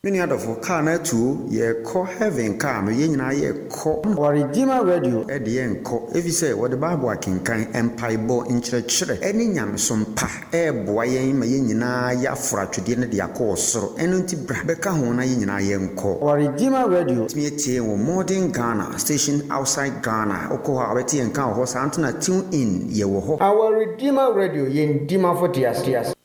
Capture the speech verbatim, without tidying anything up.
Many other for car na two ye call heaven car no yen na ye call Our Redeemer Radio e de yen call if you say what the Bible can kan empire bo in church any nyam som pa e boa yen ma yen nyina ya fra twede ne de akọ soro eno nti bra be ka ho na yen nyina yen call Our Redeemer Radio me tie wo modern Ghana station outside Ghana okọ ha abeti yen kan ho sa antuna tune in ye wo ho Our Redeemer Radio yen dima for tias tias